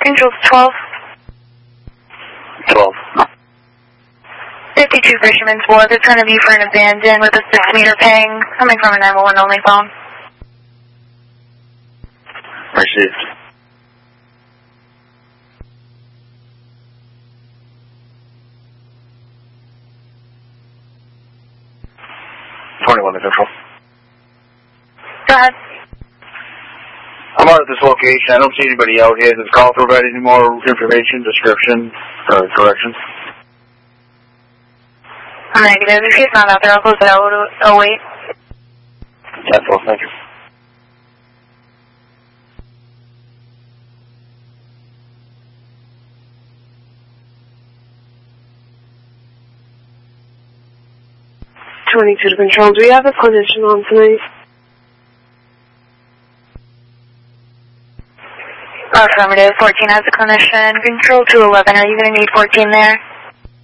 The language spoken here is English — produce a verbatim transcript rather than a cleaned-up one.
Control twelve. twelve. fifty-two Fisherman's Wharf. It's going to be for an abandon with a six meter ping coming from a nine one one only phone. Received. twenty-one to Control. Go ahead. I'm out at this location. I don't see anybody out here. Does the call provide any more information, description, or corrections? Negative. If he's not out there, I'll close it out. Oh, wait. That's all. Thank you. twenty-two to Control. Do we have a clinician on tonight? Affirmative. fourteen has a clinician. Control two eleven. Are you going to need fourteen there?